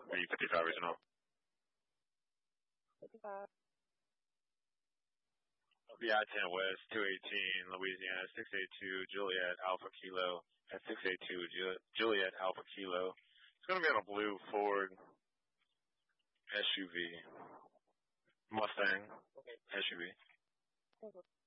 V55 original. 55. VI-10 West, 218, Louisiana, 682, Juliet, Alpha Kilo, at 682, Juliet, Alpha Kilo. It's going to be on a blue Ford SUV. Mustang SUV.